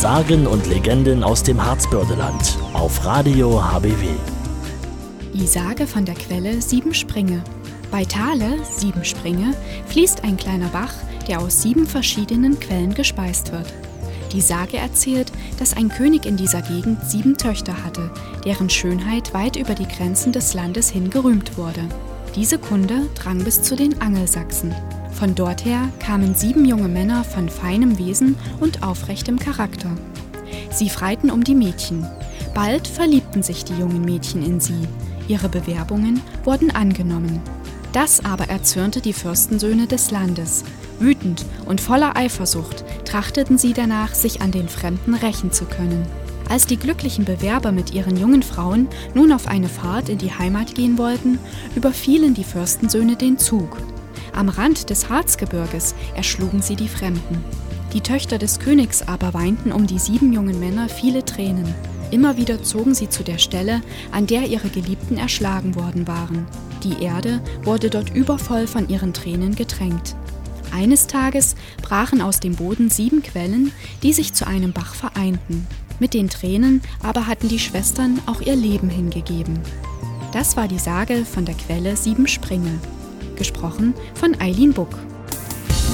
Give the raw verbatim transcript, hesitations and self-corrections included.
Sagen und Legenden aus dem Harzbördeland auf Radio H B W. Die Sage von der Quelle Siebenspringe. Bei Thale, Siebenspringe, fließt ein kleiner Bach, der aus sieben verschiedenen Quellen gespeist wird. Die Sage erzählt, dass ein König in dieser Gegend sieben Töchter hatte, deren Schönheit weit über die Grenzen des Landes hin gerühmt wurde. Diese Kunde drang bis zu den Angelsachsen. Von dort her kamen sieben junge Männer von feinem Wesen und aufrechtem Charakter. Sie freiten um die Mädchen. Bald verliebten sich die jungen Mädchen in sie. Ihre Bewerbungen wurden angenommen. Das aber erzürnte die Fürstensöhne des Landes. Wütend und voller Eifersucht trachteten sie danach, sich an den Fremden rächen zu können. Als die glücklichen Bewerber mit ihren jungen Frauen nun auf eine Fahrt in die Heimat gehen wollten, überfielen die Fürstensöhne den Zug. Am Rand des Harzgebirges erschlugen sie die Fremden. Die Töchter des Königs aber weinten um die sieben jungen Männer viele Tränen. Immer wieder zogen sie zu der Stelle, an der ihre Geliebten erschlagen worden waren. Die Erde wurde dort übervoll von ihren Tränen getränkt. Eines Tages brachen aus dem Boden sieben Quellen, die sich zu einem Bach vereinten. Mit den Tränen aber hatten die Schwestern auch ihr Leben hingegeben. Das war die Sage von der Quelle Siebenspringe. Gesprochen von Eileen Buck.